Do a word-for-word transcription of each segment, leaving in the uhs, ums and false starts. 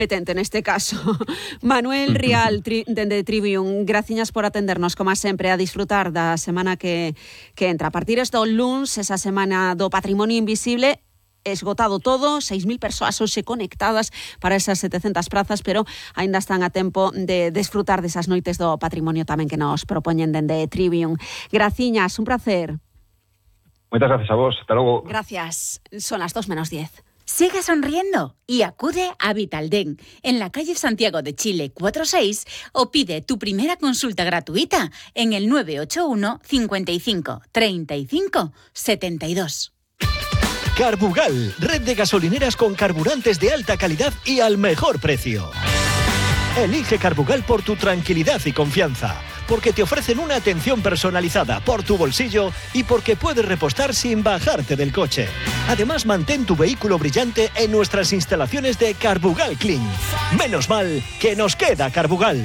en este caso. Manuel Rial, tri, de Tribune, graciñas por atendernos, como sempre, a disfrutar da semana que, que entra. A partir do luns, esa semana do Patrimonio Invisible, esgotado todo, seis mil persoas hoxe conectadas para esas setecentas prazas, pero aínda están a tempo de desfrutar desas noites do patrimonio tamén que nos propoñen dende Tribune. Graciñas, un placer. Moitas gracias a vos, hasta logo. Gracias, son las dos menos diez. Sigue sonriendo y acude a Vitaldent en la calle Santiago de Chile cuatro seis o pide tu primera consulta gratuita en el nueve ocho uno, cincuenta y cinco, treinta y cinco, setenta y dos. Carbugal, red de gasolineras con carburantes de alta calidad y al mejor precio. Elige Carbugal por tu tranquilidad y confianza, porque te ofrecen una atención personalizada por tu bolsillo y porque puedes repostar sin bajarte del coche. Además, mantén tu vehículo brillante en nuestras instalaciones de Carbugal Clean. Menos mal que nos queda Carbugal.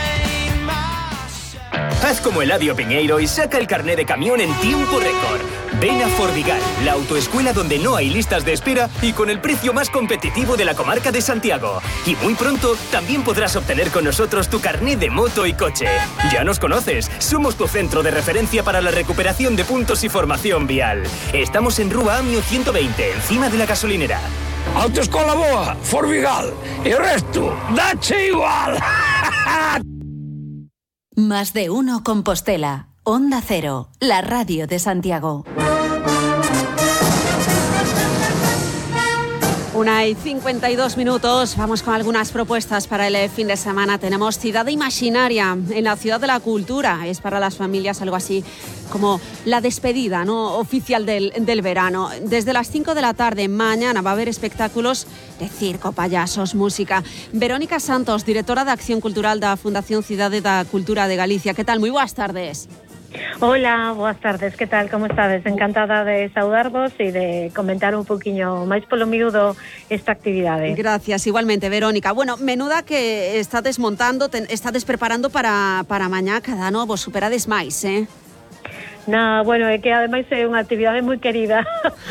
Haz como Eladio Piñeiro y saca el carné de camión en tiempo récord. Ven a Fordigal, la autoescuela donde no hay listas de espera y con el precio más competitivo de la comarca de Santiago. Y muy pronto también podrás obtener con nosotros tu carné de moto y coche. Ya nos conoces, somos tu centro de referencia para la recuperación de puntos y formación vial. Estamos en Rúa Amio ciento veinte, encima de la gasolinera. Autoescola boa, Fordigal, y el resto, dache igual. Más de uno Compostela. Onda Cero, la radio de Santiago. Una y cincuenta y dos minutos, vamos con algunas propuestas para el fin de semana. Tenemos Ciudad Imaginaria en la Ciudad de la Cultura. Es para las familias algo así como la despedida, ¿no?, oficial del, del verano. Desde las cinco de la tarde mañana va a haber espectáculos de circo, payasos, música. Verónica Santos, directora de Acción Cultural da Fundación Cidade da Cultura de Galicia. ¿Qué tal? Muy buenas tardes. Hola, boas tardes, que tal, como estades? Encantada de saudarvos e de comentar un poquinho máis polo miúdo esta actividade. Gracias, igualmente, Verónica. Bueno, menuda que estades montando, te, estades preparando para, para mañá, cada ano vos superades máis, eh? Na, bueno, é que ademais é unha actividade moi querida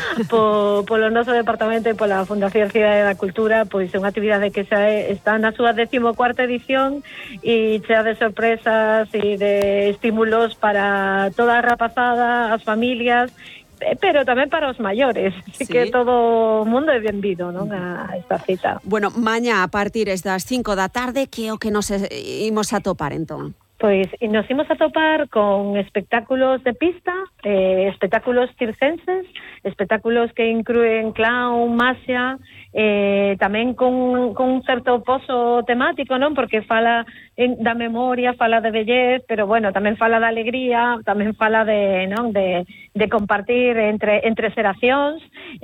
po, polo noso departamento e pola Fundación Cidade da Cultura, pois é unha actividade que xa é, está na súa decimocuarta edición e chea de sorpresas e de estímulos para toda a rapazada, as familias, pero tamén para os maiores, así sí, que todo o mundo é benvido, non, a esta cita. Bueno, mañá a partir das cinco da tarde, que é o que nos imos a topar entón? Pois nos imos a topar con espectáculos de pista, eh, espectáculos circenses, espectáculos que incluen clown, magia, eh, tamén con, con un certo pozo temático, non? Porque fala en, da memoria, fala de vellez, pero bueno, tamén fala da alegría, tamén fala de, non? de, de compartir entre, entre xeracións.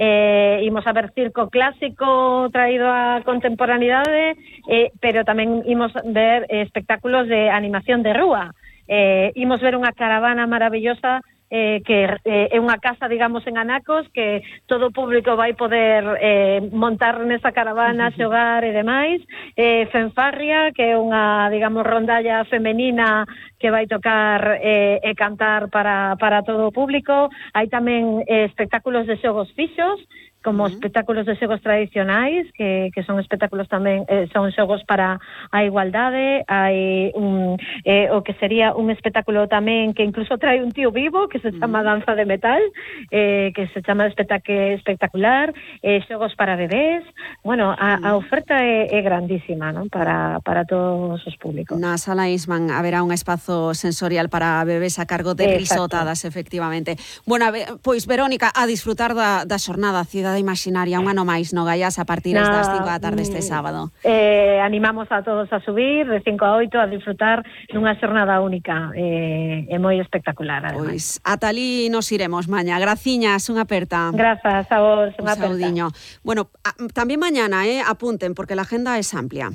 Eh, imos a ver circo clásico traído á contemporaneidade, eh, pero tamén imos ver eh, espectáculos de animación de rúa. Eh, imos ver unha caravana maravillosa eh, que eh, é unha casa, digamos, en Anacos, que todo o público vai poder eh, montar nesa caravana, xogar e demais. Eh, Fenfarria, que é unha, digamos, rondalla femenina que vai tocar eh, e cantar para, para todo o público. Hai tamén eh, espectáculos de xogos fixos, como uh-huh. espectáculos de xogos tradicionais, que, que son espectáculos tamén, eh, son xogos para a igualdade. Hai un, eh, o que sería un espectáculo tamén que incluso trae un tío vivo, que se chama uh-huh. Danza de Metal, eh, que se chama espectac- espectacular, eh, xogos para bebés. Bueno, a, a oferta é, é grandísima, non? Para, para todos os públicos. Na Sala Isman haberá un espazo sensorial para bebés a cargo de Exacto. risotadas, efectivamente. Bueno, pois Verónica, a disfrutar da, da xornada Ciudad Imaginaria, un ano máis no Gaiás a partir Na, das cinco da tarde este sábado. Eh, animamos a todos a subir de cinco a oito a disfrutar dunha xornada única e eh, moi espectacular, ademais. Pois ata alí nos iremos mañá. Graciñas, unha aperta. Grazas a vos, unha aperta. Saudiño. Bueno, a, tamén mañana, eh, apunten, porque la agenda es amplia.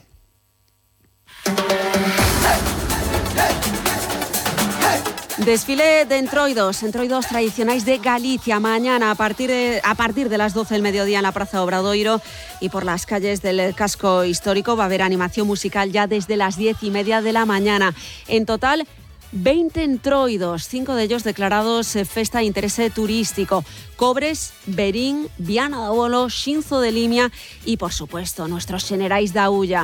Desfile de entroidos, entroidos tradicionais de Galicia mañana a partir de, a partir de las doce del mediodía en la Praza Obradoiro y por las calles del casco histórico. Va a haber animación musical ya desde las diez y media de la mañana. En total, veinte entroidos, cinco de ellos declarados eh, festa de interés turístico. Cobres, Berín, Viana do Bolo, Xinzo de Limia y, por supuesto, nuestros Xenerais da Ulla.